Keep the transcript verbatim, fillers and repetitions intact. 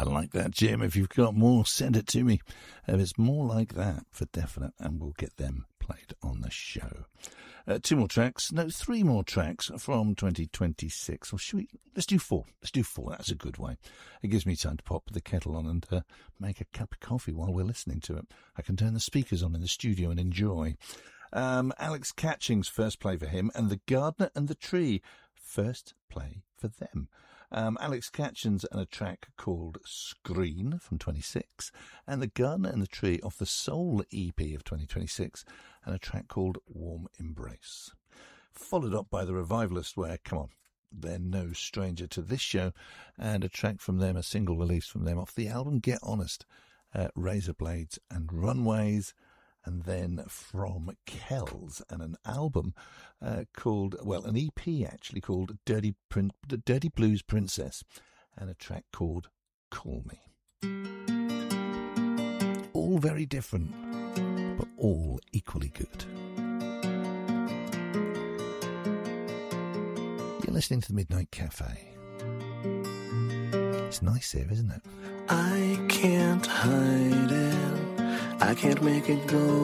like that, Jim. If you've got more, send it to me. If it's more like that, for definite, and we'll get them played on the show. Uh, two more tracks, no, three more tracks from twenty twenty-six. Or should we? Let's do four. Let's do four. That's a good way. It gives me time to pop the kettle on and uh, make a cup of coffee while we're listening to it. I can turn the speakers on in the studio and enjoy. Um, Alex Catching's first play for him, and The Gardener and the Tree, first play for them. Um, Alex Catchings and a track called Screen from twenty-six, and The Gardener and the Tree off the Soul E P of twenty twenty-six, and a track called Warm Embrace. Followed up by The Revivalist, where, come on, they're no stranger to this show, and a track from them, a single release from them off the album Get Honest, uh, Razor Blades and Runways. And then from Kells, and an album uh, called, well, an E P actually called Dirty Prin- Dirty Blues Princess, and a track called Call Me. All very different, but all equally good. You're listening to the Midnight Cafe. It's nice here, isn't it? I can't hide it. I can't make it go